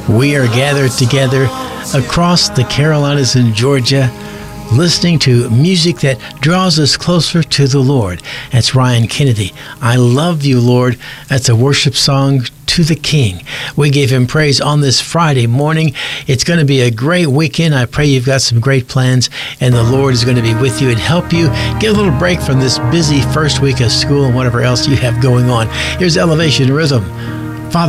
We are gathered together across the Carolinas and Georgia, listening to music that draws us closer to the Lord. That's Ryan Kennedy. I Love You, Lord. That's a worship song to the King. We give him praise on this Friday morning. It's going to be a great weekend. I pray you've got some great plans, and the Lord is going to be with you and help you get a little break from this busy first week of school and whatever else you have going on. Here's Elevation Rhythm